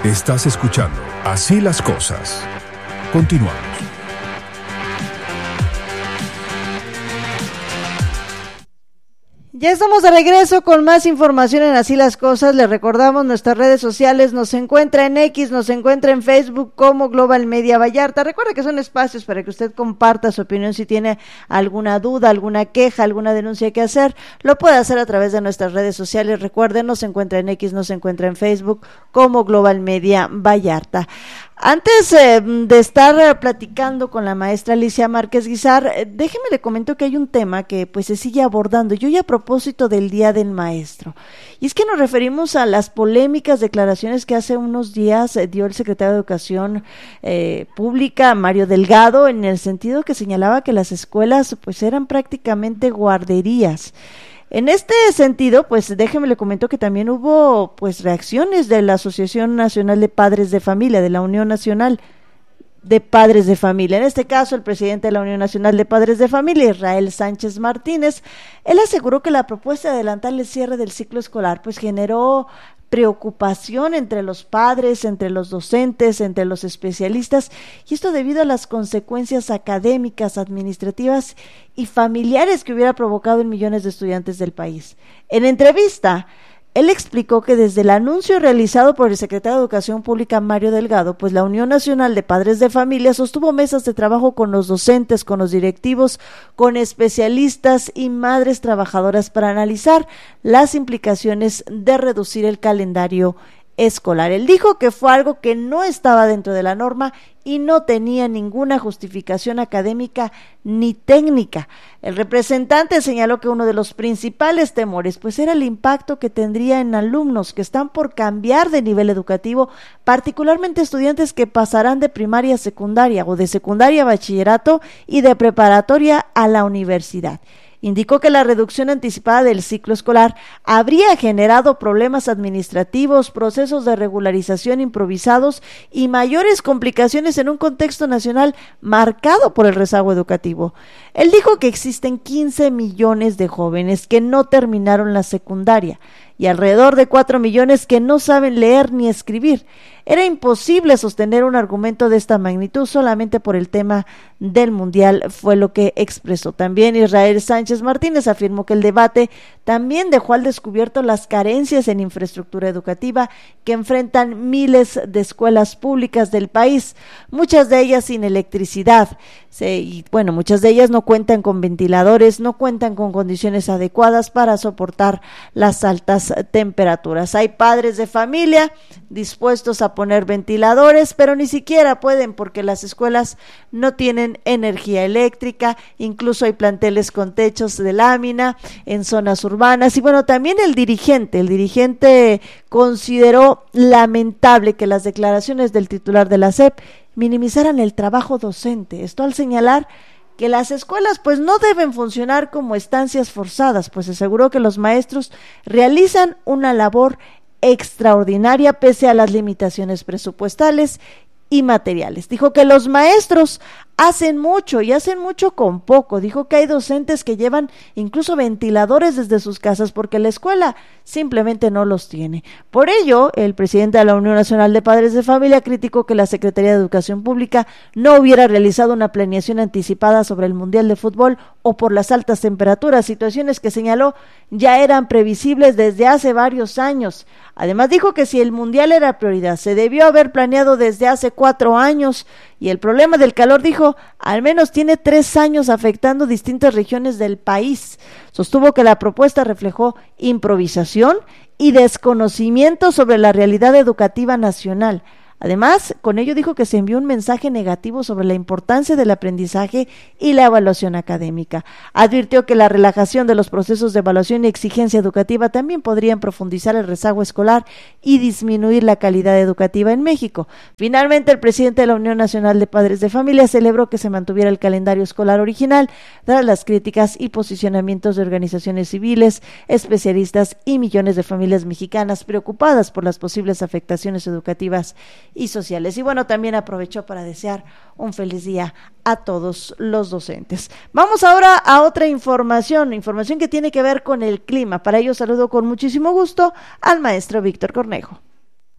Estás escuchando Así las Cosas. Continuamos. Ya estamos de regreso con más información en Así las Cosas. Les recordamos nuestras redes sociales, nos encuentra en X, nos encuentra en Facebook como Global Media Vallarta. Recuerda que son espacios para que usted comparta su opinión. Si tiene alguna duda, alguna queja, alguna denuncia que hacer, lo puede hacer a través de nuestras redes sociales. Recuerden, nos encuentra en X, nos encuentra en Facebook como Global Media Vallarta. Antes de estar platicando con la maestra Alicia Márquez Guizar, déjeme le comento que hay un tema que pues se sigue abordando, y hoy a propósito del Día del Maestro, y es que nos referimos a las polémicas declaraciones que hace unos días dio el secretario de Educación Pública, Mario Delgado, en el sentido que señalaba que las escuelas pues eran prácticamente guarderías. En este sentido, pues déjeme le comento que también hubo pues reacciones de la Asociación Nacional de Padres de Familia, de la Unión Nacional de Padres de Familia. En este caso, el presidente de la Unión Nacional de Padres de Familia, Israel Sánchez Martínez, él aseguró que la propuesta de adelantar el cierre del ciclo escolar pues generó preocupación entre los padres, entre los docentes, entre los especialistas, y esto debido a las consecuencias académicas, administrativas y familiares que hubiera provocado en millones de estudiantes del país. En entrevista, él explicó que desde el anuncio realizado por el secretario de Educación Pública, Mario Delgado, pues la Unión Nacional de Padres de Familia sostuvo mesas de trabajo con los docentes, con los directivos, con especialistas y madres trabajadoras para analizar las implicaciones de reducir el calendario escolar. Él dijo que fue algo que no estaba dentro de la norma y no tenía ninguna justificación académica ni técnica. El representante señaló que uno de los principales temores pues era el impacto que tendría en alumnos que están por cambiar de nivel educativo, particularmente estudiantes que pasarán de primaria a secundaria o de secundaria a bachillerato y de preparatoria a la universidad. Indicó que la reducción anticipada del ciclo escolar habría generado problemas administrativos, procesos de regularización improvisados y mayores complicaciones en un contexto nacional marcado por el rezago educativo. Él dijo que existen 15 millones de jóvenes que no terminaron la secundaria y alrededor de 4 millones que no saben leer ni escribir. Era imposible sostener un argumento de esta magnitud solamente por el tema del mundial, fue lo que expresó. También Israel Sánchez Martínez afirmó que el debate también dejó al descubierto las carencias en infraestructura educativa que enfrentan miles de escuelas públicas del país, muchas de ellas sin electricidad. Muchas de ellas no cuentan con ventiladores, no cuentan con condiciones adecuadas para soportar las altas temperaturas. Hay padres de familia dispuestos a poner ventiladores, pero ni siquiera pueden porque las escuelas no tienen energía eléctrica, incluso hay planteles con techos de lámina en zonas urbanas. Y bueno, también el dirigente consideró lamentable que las declaraciones del titular de la SEP minimizaran el trabajo docente, esto al señalar que las escuelas pues no deben funcionar como estancias forzadas, pues aseguró que los maestros realizan una labor extraordinaria pese a las limitaciones presupuestales y materiales. Dijo que los maestros hacen mucho y hacen mucho con poco. Dijo que hay docentes que llevan incluso ventiladores desde sus casas porque la escuela simplemente no los tiene. Por ello, el presidente de la Unión Nacional de Padres de Familia criticó que la Secretaría de Educación Pública no hubiera realizado una planeación anticipada sobre el Mundial de Fútbol o por las altas temperaturas, situaciones que señaló ya eran previsibles desde hace varios años. Además dijo que si el Mundial era prioridad, se debió haber planeado desde hace 4 años, y el problema del calor, dijo, al menos tiene 3 años afectando distintas regiones del país. Sostuvo que la propuesta reflejó improvisación y desconocimiento sobre la realidad educativa nacional. Además, con ello dijo que se envió un mensaje negativo sobre la importancia del aprendizaje y la evaluación académica. Advirtió que la relajación de los procesos de evaluación y exigencia educativa también podrían profundizar el rezago escolar y disminuir la calidad educativa en México. Finalmente, el presidente de la Unión Nacional de Padres de Familia celebró que se mantuviera el calendario escolar original, tras las críticas y posicionamientos de organizaciones civiles, especialistas y millones de familias mexicanas preocupadas por las posibles afectaciones educativas y sociales. Y bueno, también aprovechó para desear un feliz día a todos los docentes. Vamos ahora a otra información que tiene que ver con el clima. Para ello saludo con muchísimo gusto al maestro Víctor Cornejo.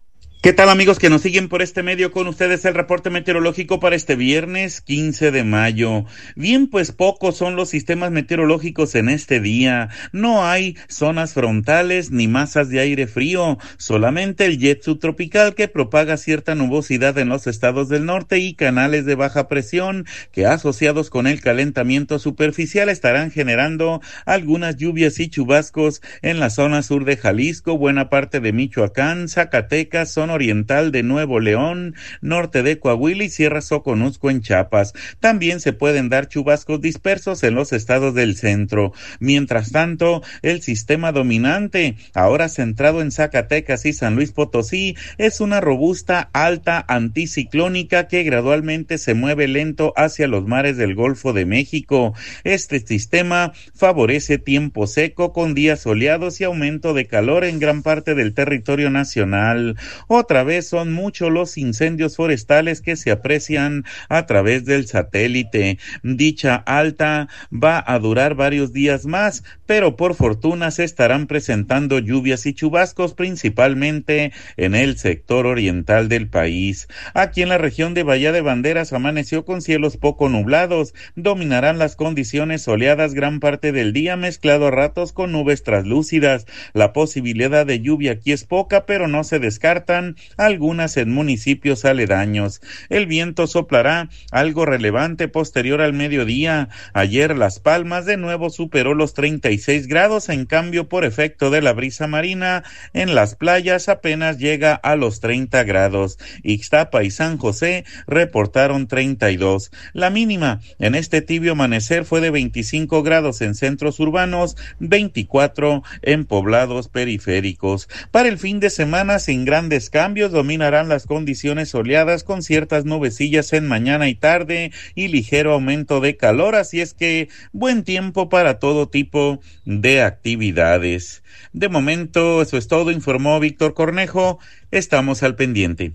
¿Qué tal, amigos que nos siguen por este medio? Con ustedes el reporte meteorológico para este viernes 15 de mayo. Bien, pues pocos son los sistemas meteorológicos en este día. No hay zonas frontales ni masas de aire frío, solamente el jet subtropical que propaga cierta nubosidad en los estados del norte y canales de baja presión que, asociados con el calentamiento superficial, estarán generando algunas lluvias y chubascos en la zona sur de Jalisco, buena parte de Michoacán, Zacatecas, zona oriental de Nuevo León, norte de Coahuila y Sierra Soconusco en Chiapas. También se pueden dar chubascos dispersos en los estados del centro. Mientras tanto, el sistema dominante, ahora centrado en Zacatecas y San Luis Potosí, es una robusta alta anticiclónica que gradualmente se mueve lento hacia los mares del Golfo de México. Este sistema favorece tiempo seco con días soleados y aumento de calor en gran parte del territorio nacional. Otra vez son muchos los incendios forestales que se aprecian a través del satélite. Dicha alta va a durar varios días más, pero por fortuna se estarán presentando lluvias y chubascos principalmente en el sector oriental del país. Aquí en la región de Bahía de Banderas amaneció con cielos poco nublados. Dominarán las condiciones soleadas gran parte del día, mezclado a ratos con nubes translúcidas. La posibilidad de lluvia aquí es poca, pero no se descartan algunas en municipios aledaños. El viento soplará algo relevante posterior al mediodía. Ayer Las Palmas de nuevo superó los 36 grados, en cambio por efecto de la brisa marina en las playas apenas llega a los 30 grados. Ixtapa y San José reportaron 32. La mínima en este tibio amanecer fue de 25 grados en centros urbanos, 24 en poblados periféricos. Para el fin de semana, sin grandes cambios, dominarán las condiciones soleadas con ciertas nubecillas en mañana y tarde y ligero aumento de calor, así es que buen tiempo para todo tipo de actividades. De momento, eso es todo, informó Víctor Cornejo. Estamos al pendiente.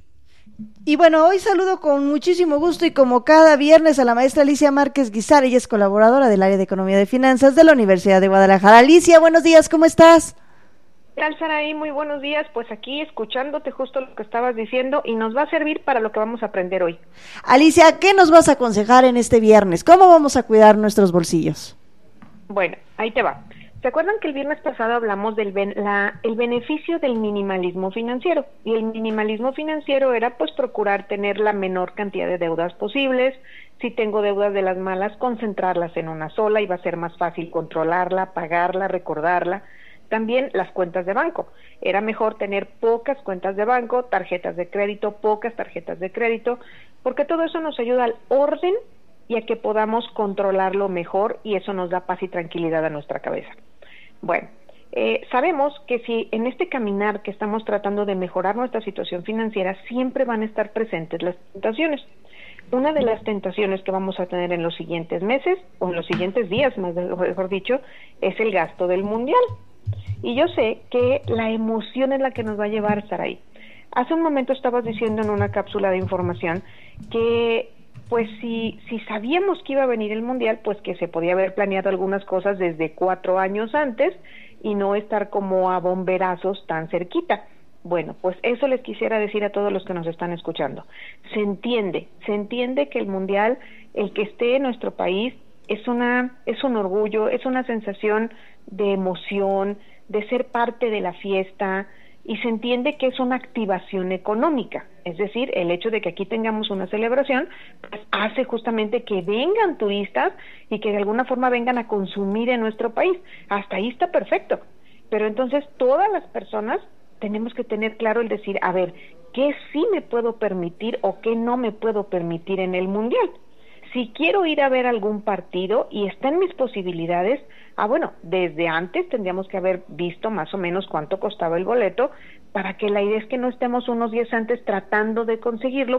Y bueno, hoy saludo con muchísimo gusto y como cada viernes a la maestra Alicia Márquez Guizar. Ella es colaboradora del área de Economía y Finanzas de la Universidad de Guadalajara. Alicia, buenos días, ¿cómo estás? ¿Qué tal, Saraí? Muy buenos días. Pues aquí escuchándote justo lo que estabas diciendo y nos va a servir para lo que vamos a aprender hoy. Alicia, ¿qué nos vas a aconsejar en este viernes? ¿Cómo vamos a cuidar nuestros bolsillos? Bueno, ahí te va. ¿Se acuerdan que el viernes pasado hablamos del el beneficio del minimalismo financiero? Y el minimalismo financiero era pues procurar tener la menor cantidad de deudas posibles. Si tengo deudas de las malas, concentrarlas en una sola y va a ser más fácil controlarla, pagarla, recordarla. También las cuentas de banco. Era mejor tener pocas cuentas de banco, tarjetas de crédito, pocas tarjetas de crédito, porque todo eso nos ayuda al orden y a que podamos controlarlo mejor y eso nos da paz y tranquilidad a nuestra cabeza. Bueno, sabemos que si en este caminar que estamos tratando de mejorar nuestra situación financiera, siempre van a estar presentes las tentaciones. Una de las tentaciones que vamos a tener en los siguientes meses, o en los siguientes días, mejor dicho, es el gasto del mundial. Y yo sé que la emoción es la que nos va a llevar a estar ahí. Hace un momento estabas diciendo en una cápsula de información que pues si sabíamos que iba a venir el mundial, pues que se podía haber planeado algunas cosas desde 4 años antes y no estar como a bomberazos tan cerquita. Bueno, pues eso les quisiera decir a todos los que nos están escuchando. Se entiende que el mundial, el que esté en nuestro país, es un orgullo, es una sensación de emoción, de ser parte de la fiesta, y se entiende que es una activación económica, es decir, el hecho de que aquí tengamos una celebración pues hace justamente que vengan turistas y que de alguna forma vengan a consumir en nuestro país. Hasta ahí está perfecto, pero entonces todas las personas tenemos que tener claro el decir, a ver, ¿qué sí me puedo permitir o qué no me puedo permitir en el mundial? Si quiero ir a ver algún partido y está en mis posibilidades, bueno, desde antes tendríamos que haber visto más o menos cuánto costaba el boleto para que la idea es que no estemos unos días antes tratando de conseguirlo